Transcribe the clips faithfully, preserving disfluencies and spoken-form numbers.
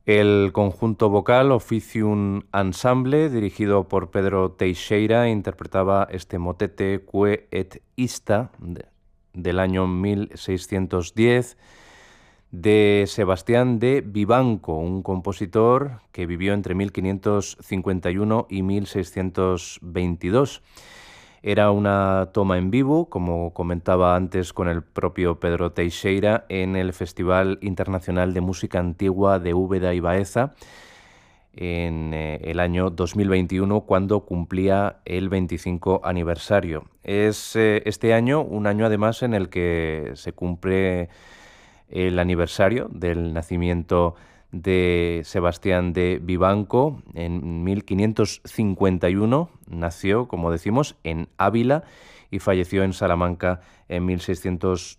El conjunto vocal Officium Ensemble, dirigido por Pedro Teixeira, interpretaba este motete Que et Ista de, del año mil seiscientos diez de Sebastián de Vivanco, un compositor que vivió entre mil quinientos cincuenta y uno y mil seiscientos veintidós. Era una toma en vivo, como comentaba antes con el propio Pedro Teixeira, en el Festival Internacional de Música Antigua de Úbeda y Baeza en eh, el año dos mil veintiuno, cuando cumplía el veinticinco aniversario. Es eh, este año un año además en el que se cumple el aniversario del nacimiento de Sebastián de Vivanco. En mil quinientos cincuenta y uno nació, como decimos, en Ávila y falleció en Salamanca en mil seiscientos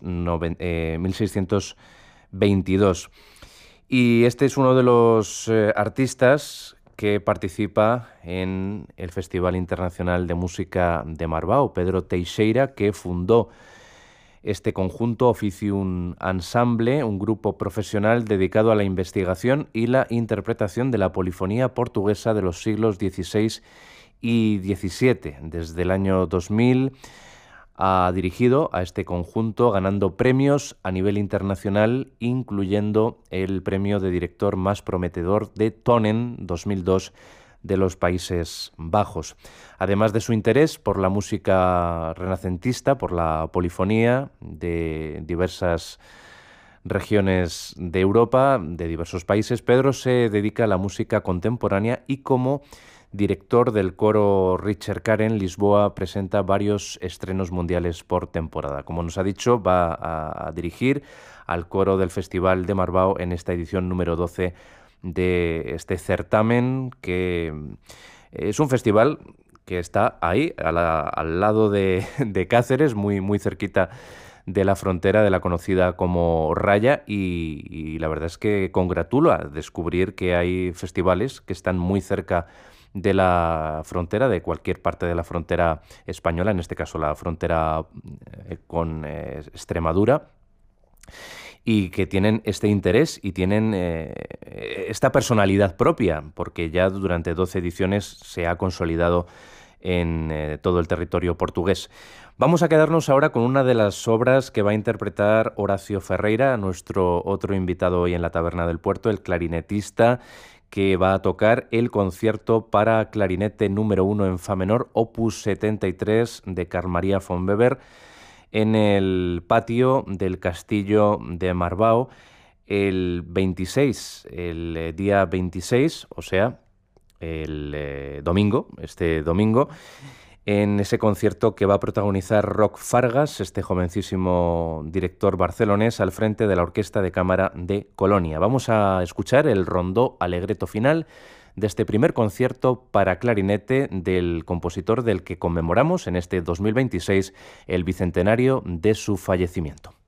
veintidós. Y este es uno de los eh, artistas que participa en el Festival Internacional de Música de Marbao, Pedro Teixeira, que fundó este conjunto Officium Ensemble, un grupo profesional dedicado a la investigación y la interpretación de la polifonía portuguesa de los siglos dieciséis y diecisiete. Desde el año dos mil ha dirigido a este conjunto, ganando premios a nivel internacional, incluyendo el premio de director más prometedor de Tonen dos mil dos de los Países Bajos. Además de su interés por la música renacentista, por la polifonía de diversas regiones de Europa, de diversos países, Pedro se dedica a la música contemporánea y como director del coro Richard Karen Lisboa presenta varios estrenos mundiales por temporada. Como nos ha dicho, va a dirigir al coro del Festival de Marbao en esta edición número doce de este certamen, que es un festival que está ahí, a la, al lado de, de Cáceres, muy, muy cerquita de la frontera de la conocida como Raya, y, y la verdad es que congratula descubrir que hay festivales que están muy cerca de la frontera, de cualquier parte de la frontera española, en este caso la frontera eh, con eh, Extremadura, y que tienen este interés y tienen eh, esta personalidad propia, porque ya durante doce ediciones se ha consolidado en eh, todo el territorio portugués. Vamos a quedarnos ahora con una de las obras que va a interpretar Horacio Ferreira, nuestro otro invitado hoy en la Taberna del Puerto, el clarinetista, que va a tocar el concierto para clarinete número uno en fa menor, opus setenta y tres, de Carl Maria von Weber, en el patio del Castillo de Marbao el veintiséis, el día veintiséis, o sea, el eh, domingo, este domingo, en ese concierto que va a protagonizar Roc Fargas, este jovencísimo director barcelonés, al frente de la Orquesta de Cámara de Colonia. Vamos a escuchar el rondó Allegretto final de este primer concierto para clarinete del compositor del que conmemoramos en este dos mil veintiséis el bicentenario de su fallecimiento.